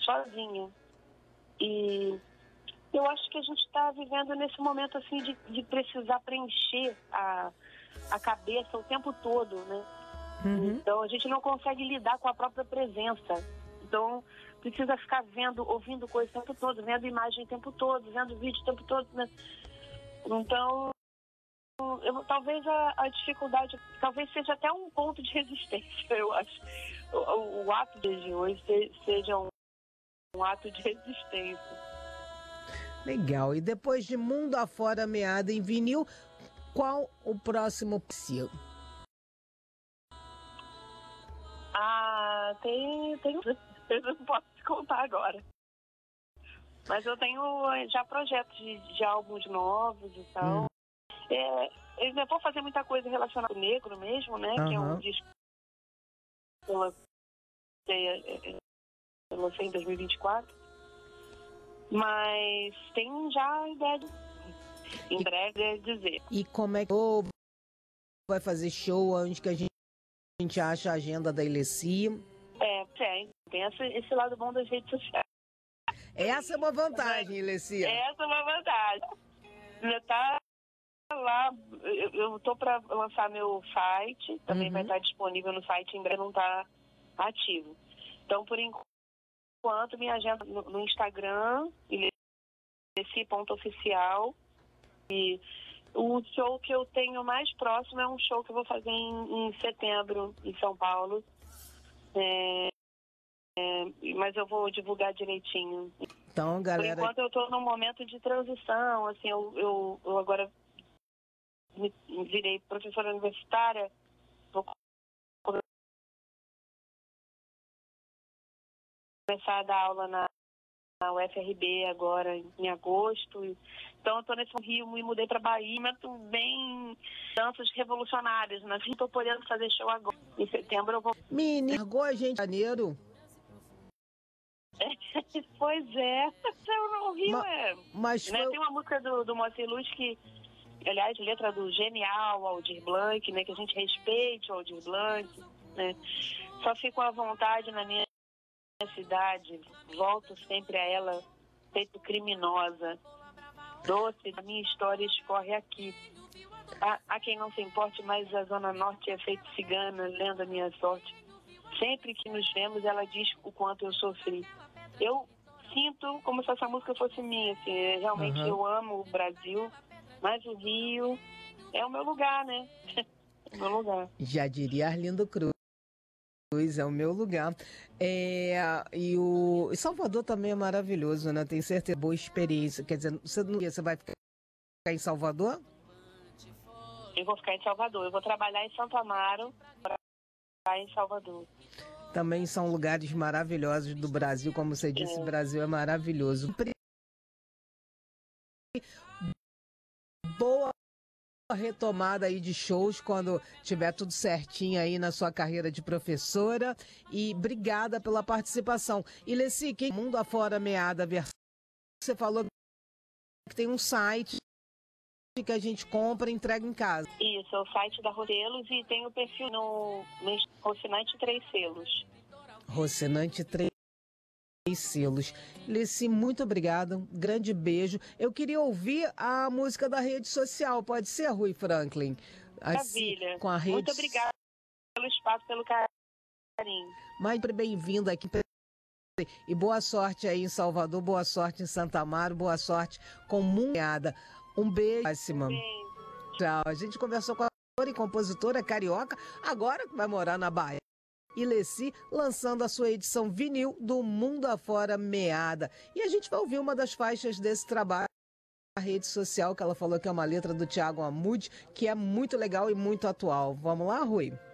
sozinha. E eu acho que a gente está vivendo nesse momento assim de precisar preencher a cabeça o tempo todo, né? Então a gente não consegue lidar com a própria presença. Então precisa ficar ouvindo coisa o tempo todo, vendo imagem o tempo todo, vendo vídeo o tempo todo, né? Então talvez a dificuldade, talvez seja até um ponto de resistência, eu acho. O ato de hoje seja um ato de resistência. Legal. E depois de Mundo Afora Meada em vinil, qual o próximo single? Tem. Eu não posso te contar agora. Mas eu tenho já projetos de álbuns novos e tal. Eu não vou fazer muita coisa relacionada ao negro mesmo, né? Que é um disco que eu lancei em 2024. Mas tem já a ideia em breve dizer. E como é que vai fazer show? Onde que a gente acha a agenda da Ilessi? Tem esse lado bom das redes sociais. Essa é uma vantagem, Ilessi. Essa é uma vantagem. Já tá lá, eu tô para lançar meu site, também vai estar disponível no site, em breve não tá ativo. Então, por enquanto, minha agenda no Instagram, ilessi.oficial. E o show que eu tenho mais próximo é um show que eu vou fazer em setembro, em São Paulo. Mas eu vou divulgar direitinho. Então, galera... Por enquanto eu estou num momento de transição, assim, eu agora me virei professora universitária, vou começar a dar aula na UFRB agora em agosto. Então eu estou nesse Rio, me mudei para Bahia, mas tô bem danças revolucionárias, né? Não estou podendo fazer show agora. Em setembro eu vou... Menina, largou a gente em janeiro. Pois é, o Rio mas né? Tem uma música do Moacir Luz que, aliás, letra do genial Aldir Blanc, né? Que a gente respeite o Aldir Blanc, né? Só fico à vontade na minha cidade, volto sempre a ela, feito criminosa, doce, a minha história escorre aqui. Há quem não se importe, mas a Zona Norte é feito cigana, lendo a minha sorte. Sempre que nos vemos, ela diz o quanto eu sofri. Eu sinto como se essa música fosse minha, assim, realmente eu amo o Brasil, mas o Rio é o meu lugar, né? É o meu lugar. Já diria Arlindo Cruz, é o meu lugar. E Salvador também é maravilhoso, né? Tem certeza, boa experiência. Quer dizer, você vai ficar em Salvador? Eu vou ficar em Salvador. Eu vou trabalhar em Santo Amaro para ficar em Salvador. Também são lugares maravilhosos do Brasil, como você disse, o Brasil é maravilhoso. Boa retomada aí de shows quando tiver tudo certinho aí na sua carreira de professora, e obrigada pela participação. Ilessi, quem Mundo Afora Meada, você falou que tem um site que a gente compra e entrega em casa. Isso, é o site da Roselos e tem o perfil no Rocinante 3 Selos. Rocinante 3 Selos. Ilessi, muito obrigada, um grande beijo. Eu queria ouvir a música da rede social, pode ser, Rui Franklin? Maravilha. Com a rede... Muito obrigada pelo espaço, pelo carinho. Mais bem-vinda aqui. E boa sorte aí em Salvador, boa sorte em Santa Amaro, boa sorte com Munhada. Um beijo. Tchau. A gente conversou com a autora e compositora carioca, agora que vai morar na Bahia. Ilessi, lançando a sua edição vinil do Mundo Afora Meada. E a gente vai ouvir uma das faixas desse trabalho, a rede social, que ela falou que é uma letra do Thiago Amude, que é muito legal e muito atual. Vamos lá, Rui?